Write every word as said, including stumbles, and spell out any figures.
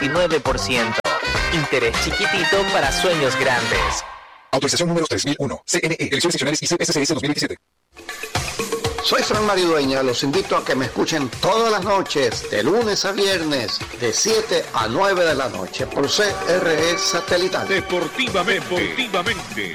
nueve por ciento. Interés chiquitito para sueños grandes. Autorización número tres mil uno. C N E, Elecciones Seccionales y C S C S dos mil veintisiete. Soy Fran Maridueña, los invito a que me escuchen todas las noches, de lunes a viernes, de siete a nueve de la noche, por C R E Satelital. Deportivamente. Deportivamente.